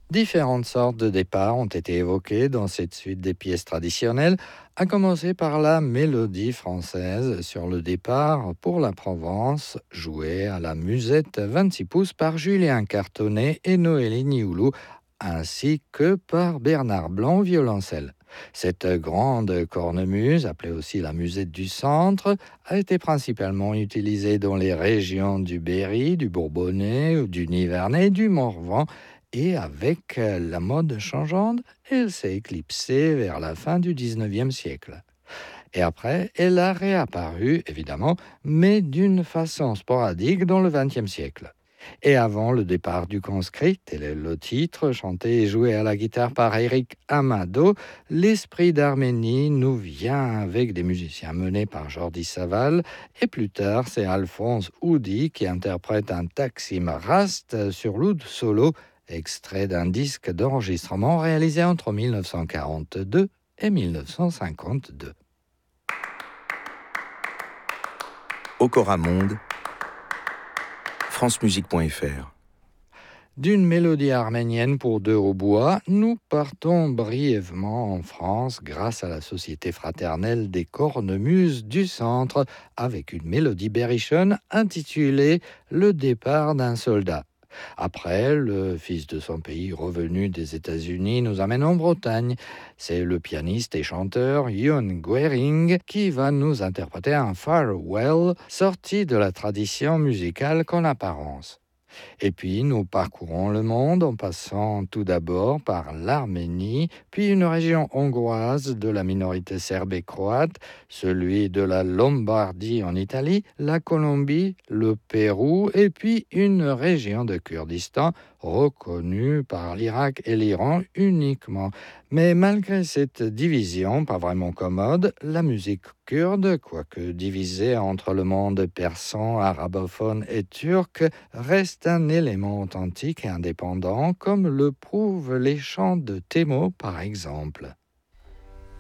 Différentes sortes de départs ont été évoquées dans cette suite des pièces traditionnelles, à commencer par la mélodie française sur le départ pour la Provence, jouée à la musette 26 pouces par Julien Cartonnet et Noélie Nioulou, ainsi que par Bernard Blanc au violoncelle. Cette grande cornemuse, appelée aussi la musette du centre, a été principalement utilisée dans les régions du Berry, du Bourbonnais, du Nivernais et du Morvan, et avec la mode changeante, elle s'est éclipsée vers la fin du 19e siècle. Et après, elle a réapparu, évidemment, mais d'une façon sporadique dans le 20e siècle. Et avant le départ du conscrit, tel est le titre, chanté et joué à la guitare par Eric Amado, l'esprit d'Arménie nous vient avec des musiciens menés par Jordi Saval, et plus tard, c'est Alphonse Houdy qui interprète un Taksim Rast sur l'oud solo, extrait d'un disque d'enregistrement réalisé entre 1942 et 1952. Okora Monde, francemusique.fr. D'une mélodie arménienne pour deux hautbois, nous partons brièvement en France grâce à la Société fraternelle des cornemuses du centre avec une mélodie berrichonne intitulée Le départ d'un soldat. Après, le fils de son pays revenu des États-Unis nous amène en Bretagne. C'est le pianiste et chanteur Jon Guering qui va nous interpréter un farewell sorti de la tradition musicale qu'en apparence. Et puis, nous parcourons le monde en passant tout d'abord par l'Arménie, puis une région hongroise de la minorité serbe et croate, celui de la Lombardie en Italie, la Colombie, le Pérou, et puis une région de Kurdistan reconnue par l'Irak et l'Iran uniquement. Mais malgré cette division, pas vraiment commode, la musique kurde, quoique divisée entre le monde persan, arabophone et turc, reste un élément authentique et indépendant, comme le prouvent les chants de Thémo par exemple.